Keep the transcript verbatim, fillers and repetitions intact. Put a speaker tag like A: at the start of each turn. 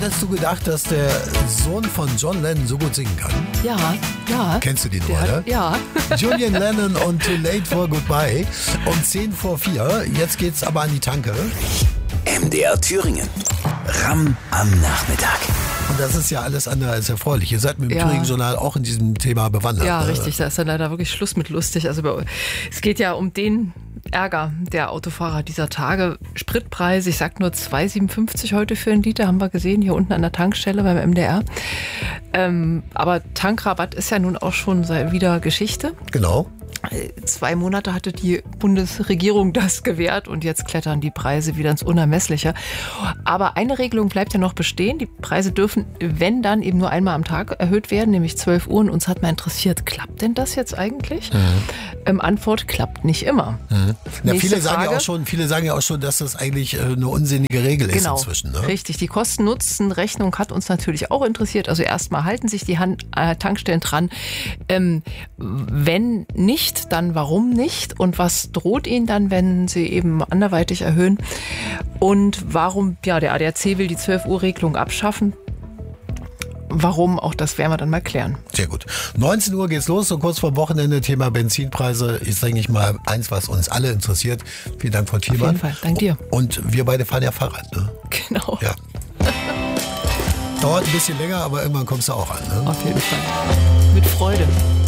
A: Hättest du gedacht, dass der Sohn von John Lennon so gut singen kann?
B: Ja, ja.
A: Kennst du die
B: Der
A: Nummer, ne?
B: hat- Ja.
A: Julian Lennon und Too Late for Goodbye um zehn vor vier. Jetzt geht's aber an die Tanke.
C: M D R Thüringen. Ram am Nachmittag.
A: Und das ist ja alles andere als erfreulich. Ihr seid mit dem
B: Ja.
A: Thüringen-Journal auch in diesem Thema bewandert.
B: Ja,
A: ne?
B: richtig. Da ist dann leider wirklich Schluss mit lustig. Also bei- es geht ja um den Ärger der Autofahrer dieser Tage. Spritpreise, ich sag nur zwei siebenundfünfzig heute für einen Liter, haben wir gesehen, hier unten an der Tankstelle beim M D R. Ähm, aber Tankrabatt ist ja nun auch schon seit wieder Geschichte.
A: Genau.
B: Zwei Monate hatte die Bundesregierung das gewährt und jetzt klettern die Preise wieder ins Unermessliche. Aber eine Regelung bleibt ja noch bestehen. Die Preise dürfen, wenn dann, eben nur einmal am Tag erhöht werden, nämlich zwölf Uhr. Und uns hat mal interessiert, klappt denn das jetzt eigentlich? Mhm. Ähm, Antwort, klappt nicht immer.
A: Mhm. Na,
B: Nächste
A: viele, sagen ja
B: Frage.
A: auch schon, viele sagen ja auch schon, dass das eigentlich äh, eine unsinnige Regel ist
B: Genau,
A: inzwischen. Ne?
B: richtig. Die Kosten-Nutzen-Rechnung hat uns natürlich auch interessiert. Also erstmal halten sich die Hand, äh, Tankstellen dran. Ähm, wenn nicht, dann warum nicht? Und was droht ihnen dann, wenn sie eben anderweitig erhöhen? Und warum, ja, der A D A C will die zwölf Uhr Regelung abschaffen. Warum? Auch das werden wir dann mal klären.
A: Sehr gut. neunzehn Uhr geht's los, so kurz vor Wochenende, Thema Benzinpreise. Ist, denke ich mal, eins, was uns alle interessiert. Vielen Dank, Frau Thielmann.
B: Auf jeden Fall, dank dir.
A: Und wir beide fahren ja Fahrrad, ne?
B: Genau,
A: Ja. Dauert ein bisschen länger, aber irgendwann kommst du auch an, ne?
B: auf jeden Fall. Mit Freude.